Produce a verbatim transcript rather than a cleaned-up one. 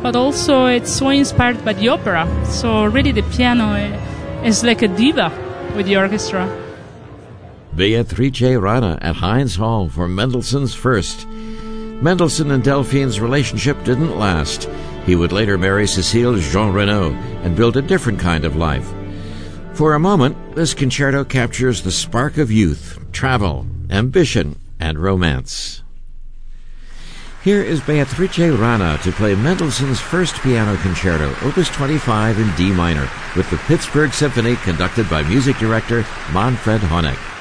but also it's so inspired by the opera. So really the piano is like a diva with the orchestra. Beatrice Rana at Heinz Hall for Mendelssohn's First. Mendelssohn and Delphine's relationship didn't last. He would later marry Cécile Jean Renaud and build a different kind of life. For a moment, this concerto captures the spark of youth, travel, ambition, and romance. Here is Beatrice Rana to play Mendelssohn's First Piano Concerto, Opus twenty-five in D minor, with the Pittsburgh Symphony conducted by music director Manfred Honeck.